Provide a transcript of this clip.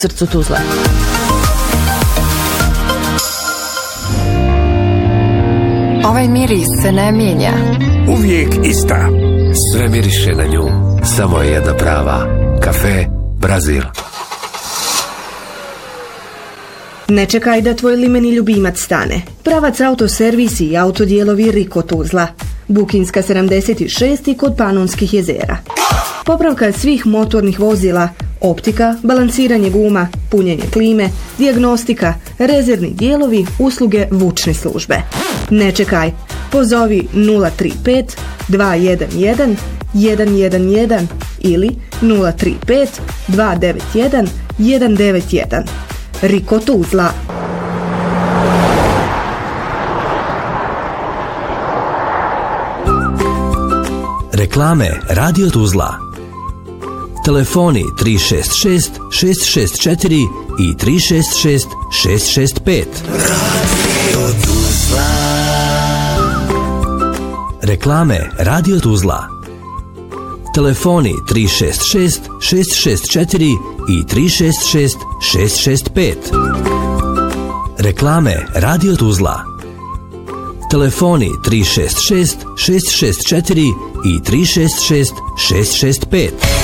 srcu Tuzle. Ovaj miris se ne mijenja. Uvijek ista. Sve miriše na nju. Samo je jedna prava. Kafe Brazil. Ne čekaj da tvoj limeni ljubimac stane. Pravac autoservis i autodijelovi Riko Tuzla. Bukinska 76 kod Panonskih jezera. Popravka svih motornih vozila, optika, balansiranje guma, punjenje klime, dijagnostika, rezervni dijelovi, usluge vučne službe. Ne čekaj, pozovi 035 211 111 ili 035 291 191. Riko Tuzla. Reklame Radio Tuzla. Telefoni 366 664 i 366 665. Radio Tuzla. Reklame Radio Tuzla. Telefoni 366 664 i 366 665. Reklame Radio Tuzla. Telefoni 366 664 i 366 665.